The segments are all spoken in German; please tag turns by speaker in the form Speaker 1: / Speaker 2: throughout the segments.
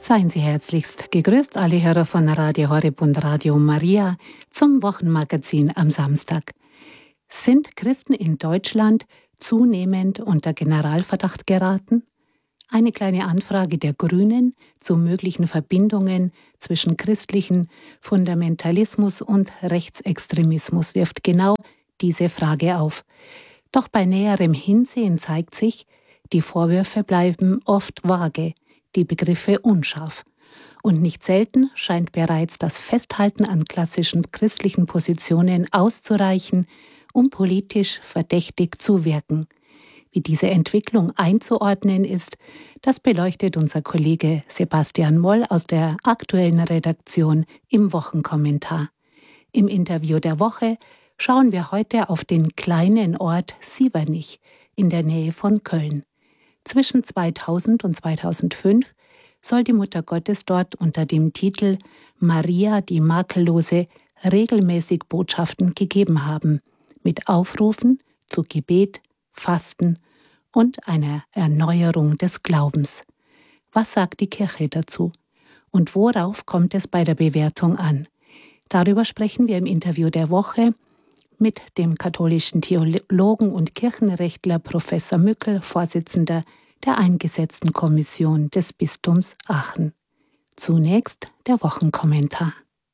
Speaker 1: Seien Sie herzlichst gegrüßt, alle Hörer von Radio Horeb und Radio Maria, zum Wochenmagazin am Samstag. Sind Christen in Deutschland zunehmend unter Generalverdacht geraten? Eine kleine Anfrage der Grünen zu möglichen Verbindungen zwischen christlichen Fundamentalismus und Rechtsextremismus wirft genau diese Frage auf. Doch bei näherem Hinsehen zeigt sich, die Vorwürfe bleiben oft vage, die Begriffe unscharf. Und nicht selten scheint bereits das Festhalten an klassischen christlichen Positionen auszureichen, um politisch verdächtig zu wirken. Wie diese Entwicklung einzuordnen ist, das beleuchtet unser Kollege Sebastian Moll aus der aktuellen Redaktion im Wochenkommentar. Im Interview der Woche schauen wir heute auf den kleinen Ort Sievernich in der Nähe von Köln. Zwischen 2000 und 2005 soll die Mutter Gottes dort unter dem Titel Maria die Makellose regelmäßig Botschaften gegeben haben, mit Aufrufen zu Gebet, Fasten und einer Erneuerung des Glaubens. Was sagt die Kirche dazu? Und worauf kommt es bei der Bewertung an? Darüber sprechen wir im Interview der Woche mit dem katholischen Theologen und Kirchenrechtler Professor Mückel, Vorsitzender der eingesetzten Kommission des Bistums Aachen. Zunächst der Wochenkommentar.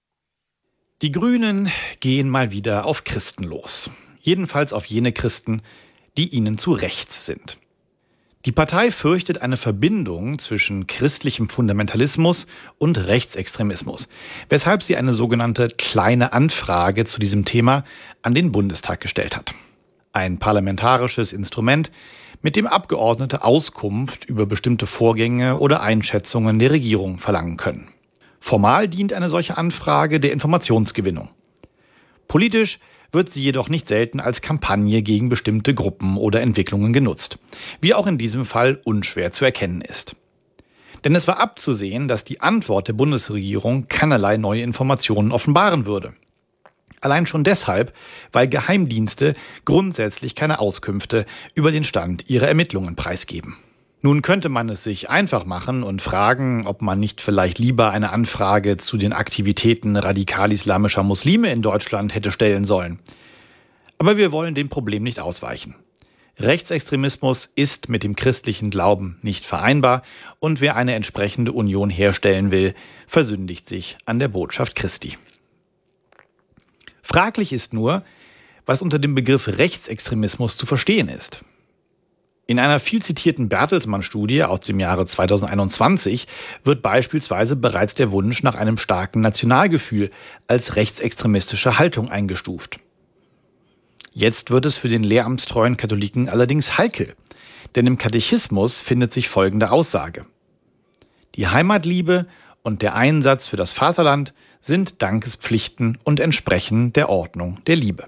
Speaker 2: Die Grünen gehen mal wieder auf Christen los. Jedenfalls auf jene Christen, die ihnen zu rechts sind. Die Partei fürchtet eine Verbindung zwischen christlichem Fundamentalismus und Rechtsextremismus, weshalb sie eine sogenannte kleine Anfrage zu diesem Thema an den Bundestag gestellt hat. Ein parlamentarisches Instrument, mit dem Abgeordnete Auskunft über bestimmte Vorgänge oder Einschätzungen der Regierung verlangen können. Formal dient eine solche Anfrage der Informationsgewinnung. Politisch wird sie jedoch nicht selten als Kampagne gegen bestimmte Gruppen oder Entwicklungen genutzt, wie auch in diesem Fall unschwer zu erkennen ist. Denn es war abzusehen, dass die Antwort der Bundesregierung keinerlei neue Informationen offenbaren würde. Allein schon deshalb, weil Geheimdienste grundsätzlich keine Auskünfte über den Stand ihrer Ermittlungen preisgeben. Nun könnte man es sich einfach machen und fragen, ob man nicht vielleicht lieber eine Anfrage zu den Aktivitäten radikal-islamischer Muslime in Deutschland hätte stellen sollen. Aber wir wollen dem Problem nicht ausweichen. Rechtsextremismus ist mit dem christlichen Glauben nicht vereinbar und wer eine entsprechende Union herstellen will, versündigt sich an der Botschaft Christi. Fraglich ist nur, was unter dem Begriff Rechtsextremismus zu verstehen ist. In einer viel zitierten Bertelsmann-Studie aus dem Jahre 2021 wird beispielsweise bereits der Wunsch nach einem starken Nationalgefühl als rechtsextremistische Haltung eingestuft. Jetzt wird es für den lehramtstreuen Katholiken allerdings heikel, denn im Katechismus findet sich folgende Aussage: Die Heimatliebe und der Einsatz für das Vaterland sind Dankespflichten und entsprechen der Ordnung der Liebe.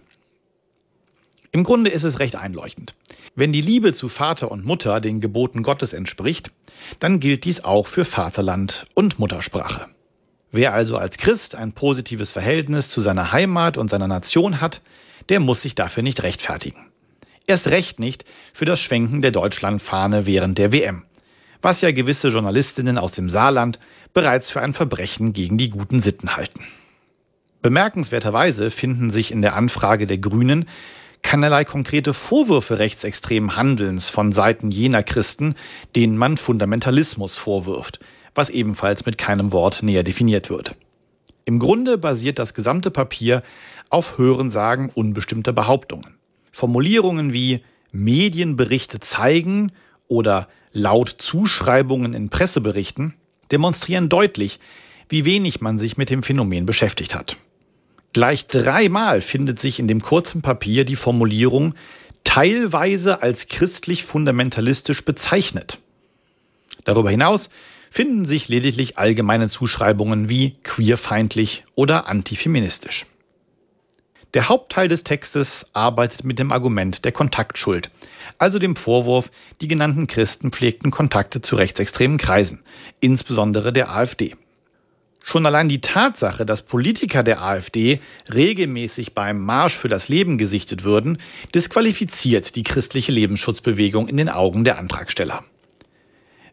Speaker 2: Im Grunde ist es recht einleuchtend. Wenn die Liebe zu Vater und Mutter den Geboten Gottes entspricht, dann gilt dies auch für Vaterland und Muttersprache. Wer also als Christ ein positives Verhältnis zu seiner Heimat und seiner Nation hat, der muss sich dafür nicht rechtfertigen. Erst recht nicht für das Schwenken der Deutschlandfahne während der WM, was ja gewisse Journalistinnen aus dem Saarland bereits für ein Verbrechen gegen die guten Sitten halten. Bemerkenswerterweise finden sich in der Anfrage der Grünen keinerlei konkrete Vorwürfe rechtsextremen Handelns von Seiten jener Christen, denen man Fundamentalismus vorwirft, was ebenfalls mit keinem Wort näher definiert wird. Im Grunde basiert das gesamte Papier auf Hörensagen unbestimmter Behauptungen. Formulierungen wie Medienberichte zeigen oder laut Zuschreibungen in Presseberichten demonstrieren deutlich, wie wenig man sich mit dem Phänomen beschäftigt hat. Gleich 3-mal findet sich in dem kurzen Papier die Formulierung teilweise als christlich-fundamentalistisch bezeichnet. Darüber hinaus finden sich lediglich allgemeine Zuschreibungen wie queerfeindlich oder antifeministisch. Der Hauptteil des Textes arbeitet mit dem Argument der Kontaktschuld, also dem Vorwurf, die genannten Christen pflegten Kontakte zu rechtsextremen Kreisen, insbesondere der AfD. Schon allein die Tatsache, dass Politiker der AfD regelmäßig beim Marsch für das Leben gesichtet würden, disqualifiziert die christliche Lebensschutzbewegung in den Augen der Antragsteller.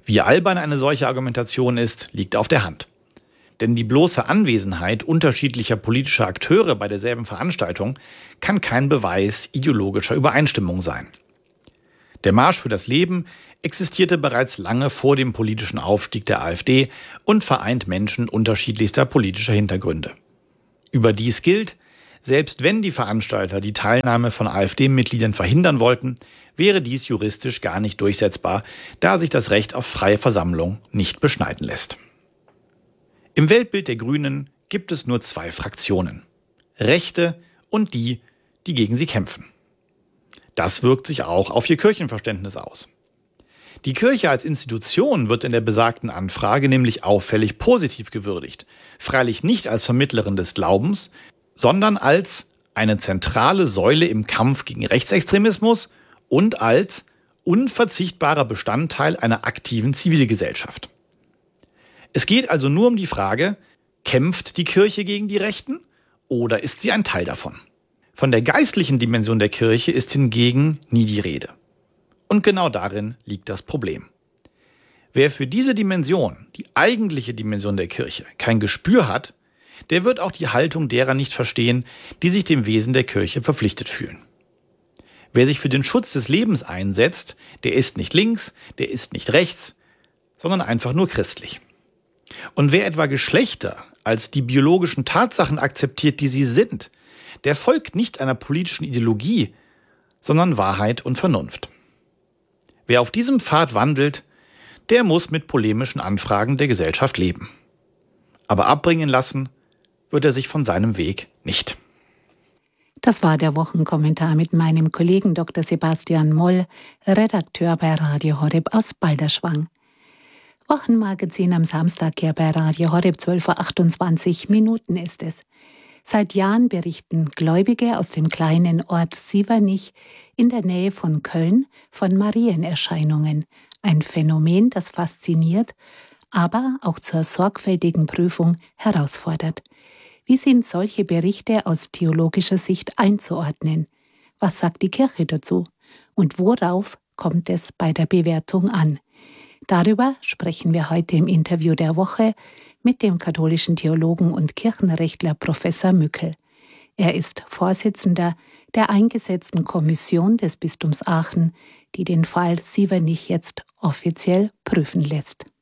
Speaker 2: Wie albern eine solche Argumentation ist, liegt auf der Hand. Denn die bloße Anwesenheit unterschiedlicher politischer Akteure bei derselben Veranstaltung kann kein Beweis ideologischer Übereinstimmung sein. Der Marsch für das Leben existierte bereits lange vor dem politischen Aufstieg der AfD und vereint Menschen unterschiedlichster politischer Hintergründe. Überdies gilt, selbst wenn die Veranstalter die Teilnahme von AfD-Mitgliedern verhindern wollten, wäre dies juristisch gar nicht durchsetzbar, da sich das Recht auf freie Versammlung nicht beschneiden lässt. Im Weltbild der Grünen gibt es nur zwei Fraktionen: Rechte und die, die gegen sie kämpfen. Das wirkt sich auch auf ihr Kirchenverständnis aus. Die Kirche als Institution wird in der besagten Anfrage nämlich auffällig positiv gewürdigt, freilich nicht als Vermittlerin des Glaubens, sondern als eine zentrale Säule im Kampf gegen Rechtsextremismus und als unverzichtbarer Bestandteil einer aktiven Zivilgesellschaft. Es geht also nur um die Frage, kämpft die Kirche gegen die Rechten oder ist sie ein Teil davon? Von der geistlichen Dimension der Kirche ist hingegen nie die Rede. Und genau darin liegt das Problem. Wer für diese Dimension, die eigentliche Dimension der Kirche, kein Gespür hat, der wird auch die Haltung derer nicht verstehen, die sich dem Wesen der Kirche verpflichtet fühlen. Wer sich für den Schutz des Lebens einsetzt, der ist nicht links, der ist nicht rechts, sondern einfach nur christlich. Und wer etwa Geschlechter als die biologischen Tatsachen akzeptiert, die sie sind, der folgt nicht einer politischen Ideologie, sondern Wahrheit und Vernunft. Wer auf diesem Pfad wandelt, der muss mit polemischen Anfragen der Gesellschaft leben. Aber abbringen lassen wird er sich von seinem Weg nicht.
Speaker 1: Das war der Wochenkommentar mit meinem Kollegen Dr. Sebastian Moll, Redakteur bei Radio Horeb aus Balderschwang. Wochenmagazin am Samstag hier bei Radio Horeb, 12:28 Uhr ist es. Seit Jahren berichten Gläubige aus dem kleinen Ort Sievernich in der Nähe von Köln von Marienerscheinungen. Ein Phänomen, das fasziniert, aber auch zur sorgfältigen Prüfung herausfordert. Wie sind solche Berichte aus theologischer Sicht einzuordnen? Was sagt die Kirche dazu? Und worauf kommt es bei der Bewertung an? Darüber sprechen wir heute im Interview der Woche mit dem katholischen Theologen und Kirchenrechtler Professor Mückel. Er ist Vorsitzender der eingesetzten Kommission des Bistums Aachen, die den Fall Sievernich jetzt offiziell prüfen lässt.